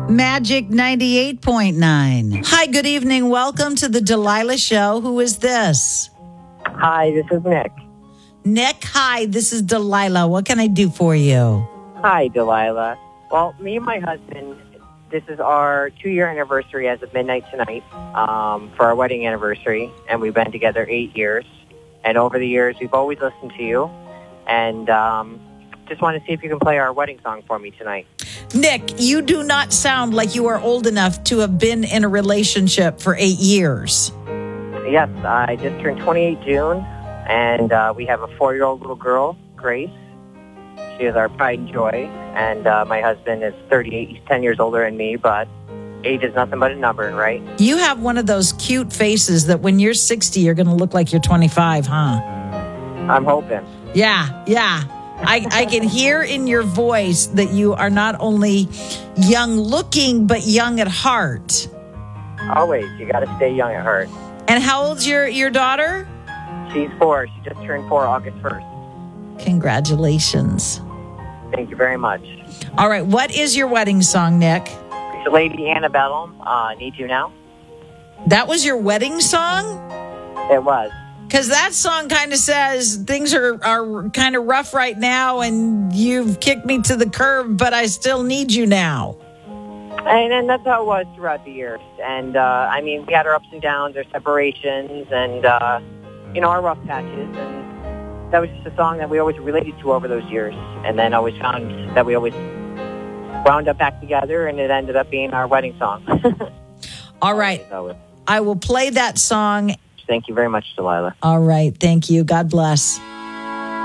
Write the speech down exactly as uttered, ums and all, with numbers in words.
Magic ninety-eight point nine. Hi, good evening. Welcome to the Delilah Show. Who is this? Hi, this is Nick. Nick, hi, this is Delilah. What can I do for you? Hi, Delilah. Well, me and my husband, this is our two-year anniversary as of midnight tonight um, for our wedding anniversary, and we've been together eight years. And over the years, we've always listened to you, and um, just want to see if you can play our wedding song for me tonight. Nick, you do not sound like you are old enough to have been in a relationship for eight years. Yes, I just turned twenty-eight June, and uh, we have a four-year-old little girl, Grace. She is our pride and joy, and uh, my husband is thirty-eight. He's ten years older than me, but age is nothing but a number, right? You have one of those cute faces that when you're sixty, you're going to look like you're twenty-five, huh? I'm hoping. Yeah, yeah. I, I can hear in your voice that you are not only young looking, but young at heart. Always. You got to stay young at heart. And how old's your, your daughter? She's four. She just turned four August first. Congratulations. Thank you very much. All right. What is your wedding song, Nick? It's Lady Antebellum, uh, Need You Now. That was your wedding song? It was. Because that song kind of says things are, are kind of rough right now and you've kicked me to the curb, but I still need you now. And, and that's how it was throughout the years. And, uh, I mean, we had our ups and downs, our separations, and, uh, you know, our rough patches. And that was just a song that we always related to over those years. And then always found that we always wound up back together, and it ended up being our wedding song. All right. I will play that song. Thank you very much, Delilah. All right. Thank you. God bless.